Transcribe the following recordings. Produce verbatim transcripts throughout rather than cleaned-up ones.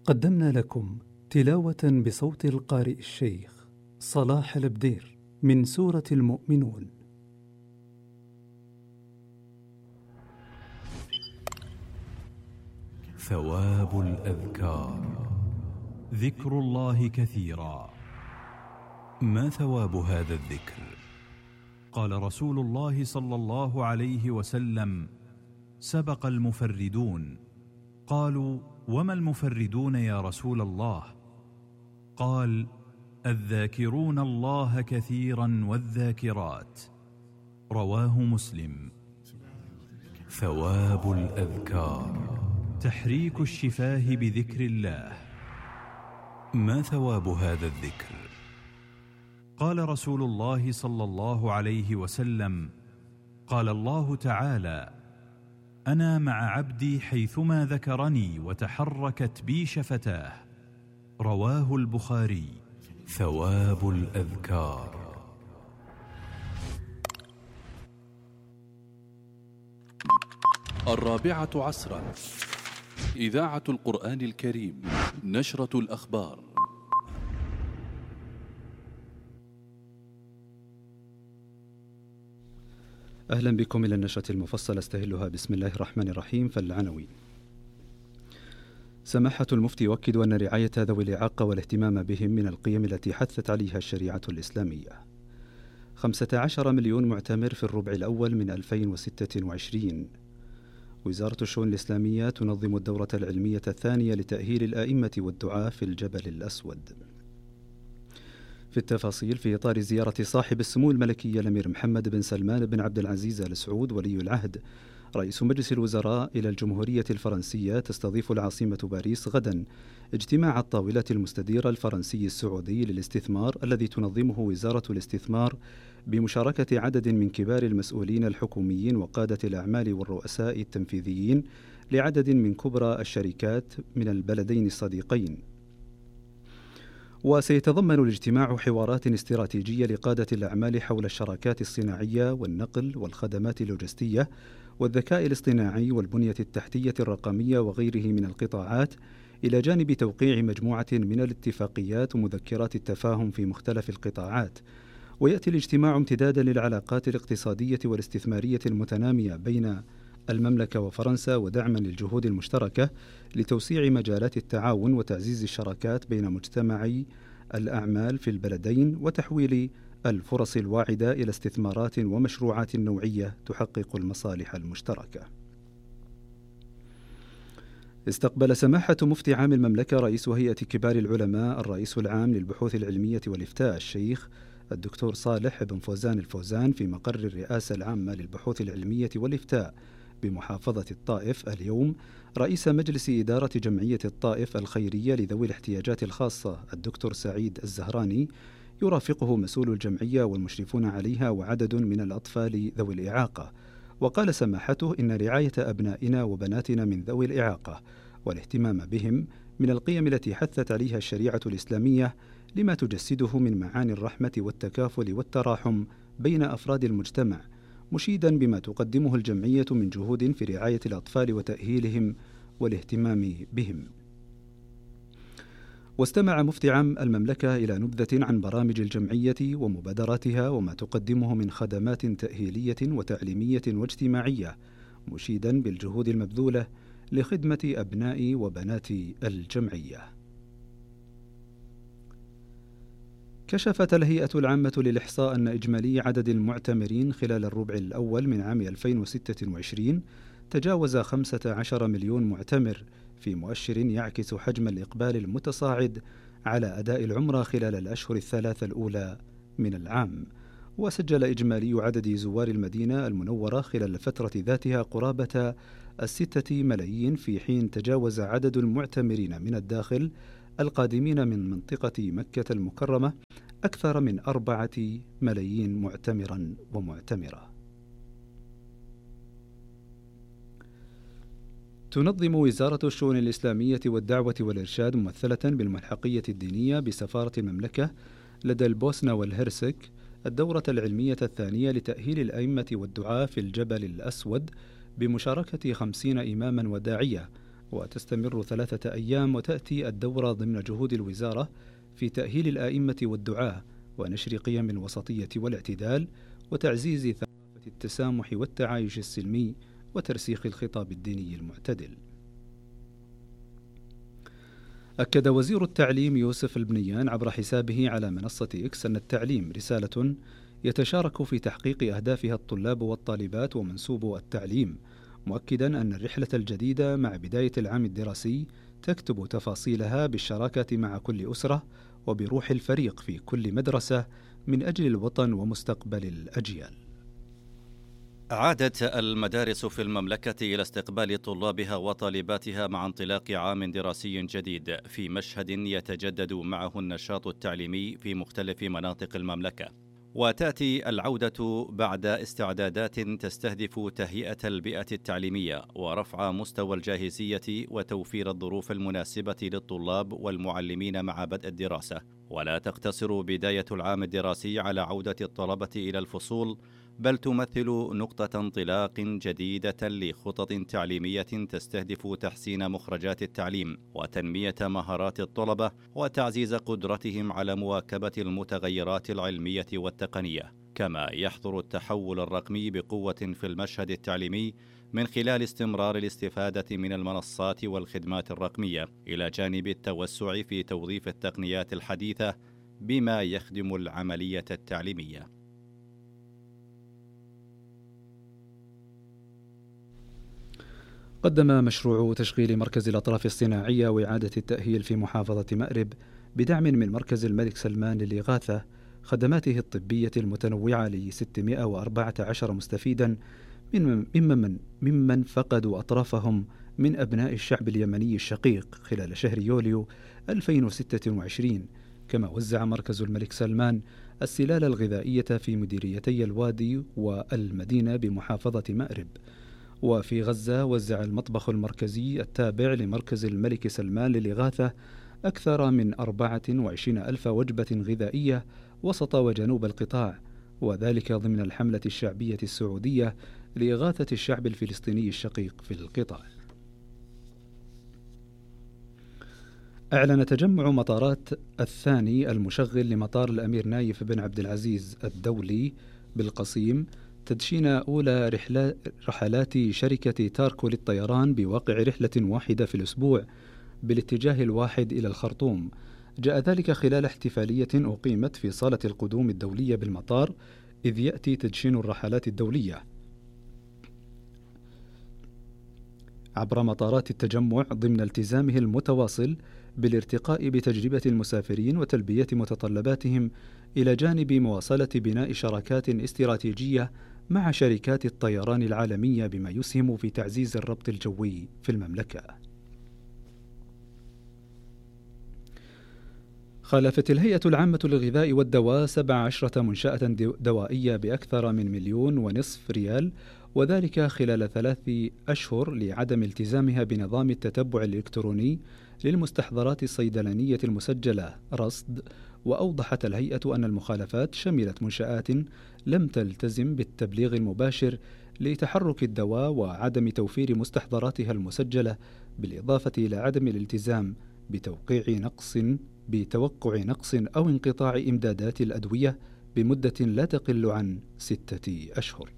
قدمنا لكم تلاوة بصوت القارئ الشيخ صلاح البدير من سورة المؤمنون. ثواب الأذكار. ذكر الله كثيرا. ما ثواب هذا الذكر؟ قال رسول الله صلى الله عليه وسلم: سبق المفردون. قالوا: وما المفردون يا رسول الله؟ قال: الذاكرون الله كثيرا والذاكرات. رواه مسلم. ثواب الأذكار: تحريك الشفاه بذكر الله. ما ثواب هذا الذكر؟ قال رسول الله صلى الله عليه وسلم: قال الله تعالى: أنا مع عبدي حيثما ذكرني وتحركت بي شفتاه. رواه البخاري. ثواب الأذكار. الرابعة عصرا. إذاعة القرآن الكريم. نشرة الأخبار. أهلا بكم إلى النشرة المفصلة استهلها بسم الله الرحمن الرحيم. فالعناوين: سماحة المفتي يؤكد أن رعاية ذوي الإعاقة والاهتمام بهم من القيم التي حثت عليها الشريعة الإسلامية. خمسة عشر مليون معتمر في الربع الأول من ألفين وستة وعشرين. وزارة الشؤون الإسلامية تنظم الدورة العلمية الثانية لتأهيل الآئمة والدعاة في الجبل الأسود. في التفاصيل: في إطار زيارة صاحب السمو الملكي الأمير محمد بن سلمان بن عبد العزيز آل سعود ولي العهد رئيس مجلس الوزراء إلى الجمهورية الفرنسية، تستضيف العاصمة باريس غدا اجتماع الطاولة المستديرة الفرنسي السعودي للاستثمار الذي تنظمه وزارة الاستثمار بمشاركة عدد من كبار المسؤولين الحكوميين وقادة الأعمال والرؤساء التنفيذيين لعدد من كبرى الشركات من البلدين الصديقين. وسيتضمن الاجتماع حوارات استراتيجية لقادة الأعمال حول الشراكات الصناعية والنقل والخدمات اللوجستية والذكاء الاصطناعي والبنية التحتية الرقمية وغيره من القطاعات، إلى جانب توقيع مجموعة من الاتفاقيات ومذكرات التفاهم في مختلف القطاعات. ويأتي الاجتماع امتدادا للعلاقات الاقتصادية والاستثمارية المتنامية بين المملكة وفرنسا، ودعما للجهود المشتركة لتوسيع مجالات التعاون وتعزيز الشراكات بين مجتمعي الأعمال في البلدين، وتحويل الفرص الواعدة إلى استثمارات ومشروعات نوعية تحقق المصالح المشتركة. استقبل سماحة مفتي عام المملكة رئيس هيئة كبار العلماء الرئيس العام للبحوث العلمية والإفتاء الشيخ الدكتور صالح بن فوزان الفوزان في مقر الرئاسة العامة للبحوث العلمية والإفتاء بمحافظة الطائف اليوم رئيس مجلس إدارة جمعية الطائف الخيرية لذوي الاحتياجات الخاصة الدكتور سعيد الزهراني، يرافقه مسؤول الجمعية والمشرفون عليها وعدد من الأطفال ذوي الإعاقة. وقال سماحته إن رعاية أبنائنا وبناتنا من ذوي الإعاقة والاهتمام بهم من القيم التي حثت عليها الشريعة الإسلامية، لما تجسده من معاني الرحمة والتكافل والتراحم بين أفراد المجتمع، مشيدا بما تقدمه الجمعية من جهود في رعاية الأطفال وتأهيلهم والاهتمام بهم. واستمع مفتي عام المملكة إلى نبذة عن برامج الجمعية ومبادراتها وما تقدمه من خدمات تأهيلية وتعليمية واجتماعية، مشيدا بالجهود المبذولة لخدمة أبناء وبنات الجمعية. كشفت الهيئة العامة للإحصاء أن إجمالي عدد المعتمرين خلال الربع الأول من عام ألفين وستة وعشرين تجاوز خمسة عشر مليون معتمر، في مؤشر يعكس حجم الإقبال المتصاعد على أداء العمرة خلال الأشهر الثلاثة الأولى من العام. وسجل إجمالي عدد زوار المدينة المنورة خلال الفترة ذاتها قرابة الستة ملايين، في حين تجاوز عدد المعتمرين من الداخل القادمين من منطقة مكة المكرمة أكثر من أربعة ملايين معتمرا ومعتمرة. تنظم وزارة الشؤون الإسلامية والدعوة والإرشاد ممثلة بالملحقية الدينية بسفارة المملكة لدى البوسنة والهرسك الدورة العلمية الثانية لتأهيل الأئمة والدعاة في الجبل الأسود بمشاركة خمسين إماما وداعية وتستمر ثلاثة أيام، وتأتي الدورة ضمن جهود الوزارة في تأهيل الآئمة والدعاة ونشر قيم الوسطية والاعتدال وتعزيز ثقافة التسامح والتعايش السلمي وترسيخ الخطاب الديني المعتدل. أكد وزير التعليم يوسف البنيان عبر حسابه على منصة إكس أن التعليم رسالة يتشارك في تحقيق أهدافها الطلاب والطالبات ومنسوب التعليم، مؤكدا أن الرحلة الجديدة مع بداية العام الدراسي تكتب تفاصيلها بالشراكة مع كل أسرة وبروح الفريق في كل مدرسة من أجل الوطن ومستقبل الأجيال. عادت المدارس في المملكة إلى استقبال طلابها وطالباتها مع انطلاق عام دراسي جديد في مشهد يتجدد معه النشاط التعليمي في مختلف مناطق المملكة. وتأتي العودة بعد استعدادات تستهدف تهيئة البيئة التعليمية ورفع مستوى الجاهزية وتوفير الظروف المناسبة للطلاب والمعلمين مع بدء الدراسة. ولا تقتصر بداية العام الدراسي على عودة الطلبة إلى الفصول، بل تمثل نقطة انطلاق جديدة لخطط تعليمية تستهدف تحسين مخرجات التعليم وتنمية مهارات الطلبة وتعزيز قدرتهم على مواكبة المتغيرات العلمية والتقنية. كما يحضر التحول الرقمي بقوة في المشهد التعليمي من خلال استمرار الاستفادة من المنصات والخدمات الرقمية، إلى جانب التوسع في توظيف التقنيات الحديثة بما يخدم العملية التعليمية. قدم مشروع تشغيل مركز الأطراف الصناعية وإعادة التأهيل في محافظة مأرب بدعم من مركز الملك سلمان للإغاثة خدماته الطبية المتنوعة ل ستمائة وأربعة عشر مستفيدا ممن, ممن فقدوا أطرافهم من أبناء الشعب اليمني الشقيق خلال شهر يوليو ألفين وستة وعشرين. كما وزع مركز الملك سلمان السلال الغذائية في مديريتي الوادي والمدينة بمحافظة مأرب. وفي غزة وزع المطبخ المركزي التابع لمركز الملك سلمان للإغاثة أكثر من أربعة وعشرين ألف وجبة غذائية وسط وجنوب القطاع، وذلك ضمن الحملة الشعبية السعودية لإغاثة الشعب الفلسطيني الشقيق في القطاع. أعلن تجمع مطارات الثاني المشغل لمطار الأمير نايف بن عبد العزيز الدولي بالقصيم تدشين أولى رحلات شركة تاركو للطيران بواقع رحلة واحدة في الأسبوع بالاتجاه الواحد إلى الخرطوم. جاء ذلك خلال احتفالية أقيمت في صالة القدوم الدولية بالمطار، إذ يأتي تدشين الرحلات الدولية عبر مطارات التجمع ضمن التزامه المتواصل بالارتقاء بتجربة المسافرين وتلبية متطلباتهم، إلى جانب مواصلة بناء شراكات استراتيجية مع شركات الطيران العالمية بما يسهم في تعزيز الربط الجوي في المملكة. خالفت الهيئة العامة للغذاء والدواء سبع عشرة منشأة دوائية بأكثر من مليون ونصف ريال، وذلك خلال ثلاث أشهر لعدم التزامها بنظام التتبع الإلكتروني للمستحضرات الصيدلانية المسجلة رصد. وأوضحت الهيئة أن المخالفات شملت منشآت لم تلتزم بالتبليغ المباشر لتحرك الدواء وعدم توفير مستحضراتها المسجلة، بالإضافة إلى عدم الالتزام بتوقيع نقص بتوقع نقص أو انقطاع إمدادات الأدوية بمدة لا تقل عن ستة أشهر.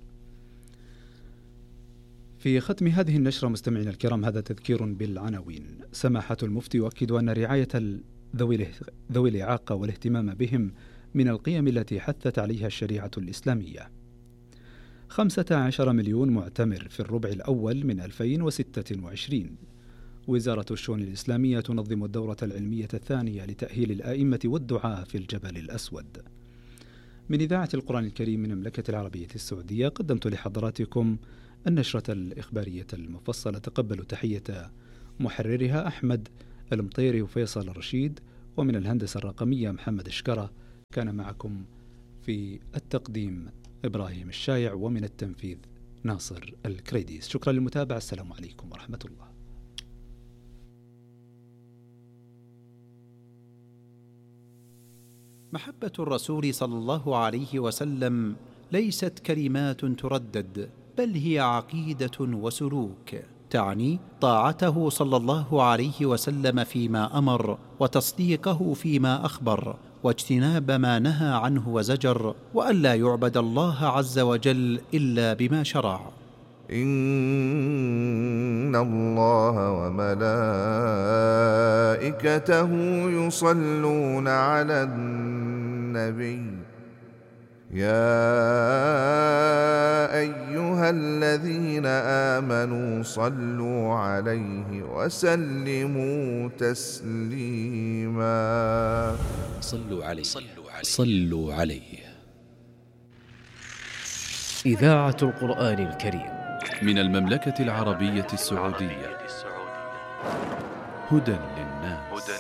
في ختم هذه النشرة مستمعينا الكرام هذا تذكير بالعناوين. سماحة المفتي يؤكد أن رعاية ذوي الإعاقة والاهتمام بهم من القيم التي حثت عليها الشريعة الإسلامية. خمسة عشر مليون معتمر في الربع الأول من ألفين وستة وعشرين. وزارة الشؤون الإسلامية تنظم الدورة العلمية الثانية لتأهيل الآئمة والدعاة في الجبل الأسود. من إذاعة القرآن الكريم من المملكة العربية السعودية قدمت لحضراتكم النشرة الإخبارية المفصلة. تقبلوا تحية محررها أحمد المطيري وفيصل الرشيد، ومن الهندسة الرقمية محمد شكرة. كان معكم في التقديم إبراهيم الشايع، ومن التنفيذ ناصر الكريديس. شكرا للمتابعة، السلام عليكم ورحمة الله. محبة الرسول صلى الله عليه وسلم ليست كلمات تردد، بل هي عقيدة وسلوك. تعني طاعته صلى الله عليه وسلم فيما أمر، وتصديقه فيما أخبر، واجتناب ما نهى عنه وزجر، وألا يعبد الله عز وجل إلا بما شرع. إن الله وملائكته يصلون على النبي يا أيها الذين آمنوا صلوا عليه وسلموا تسليما. صلوا عليه صلوا عليه. إذاعة القرآن الكريم من المملكة العربية السعودية. هدى